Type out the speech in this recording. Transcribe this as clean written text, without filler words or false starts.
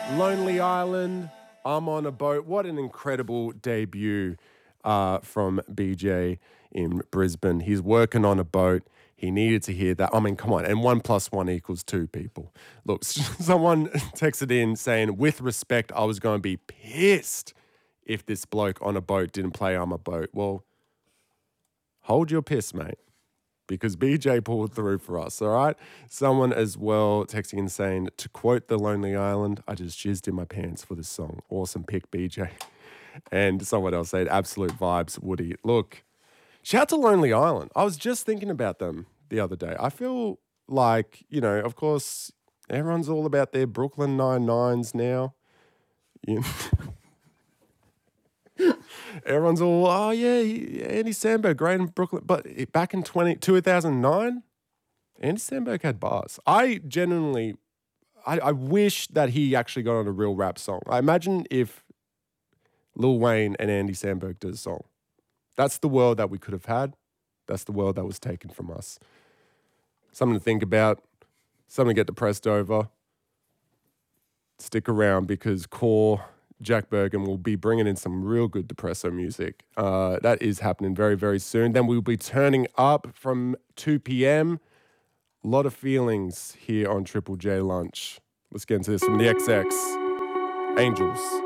Lonely Island, I'm on a boat. What an incredible debut from BJ in Brisbane. He's working on a boat. He needed to hear that. I mean, come on. And 1 + 1 = 2 people. Look, someone texted in saying, with respect, I was going to be pissed if this bloke on a boat didn't play I'm a Boat. Well, hold your piss, mate, because BJ pulled through for us, all right? Someone as well texting in saying, to quote The Lonely Island, I just jizzed in my pants for this song. Awesome pick, BJ. And someone else said, absolute vibes, Woody. Look, shout out to Lonely Island. I was just thinking about them the other day. I feel like, you know, of course, everyone's all about their Brooklyn Nine-Nines now. You know? Everyone's all, oh yeah, Andy Samberg, great in Brooklyn. But back in 2009, Andy Samberg had bars. I wish that he actually got on a real rap song. I imagine if Lil Wayne and Andy Samberg did a song. That's the world that we could have had. That's the world that was taken from us. Something to think about, something to get depressed over. Stick around because Core Jack Bergen will be bringing in some real good depresso music. That is happening very, very soon. Then we'll be turning up from 2 p.m. A lot of feelings here on Triple J Lunch. Let's get into this from the XX. Angels.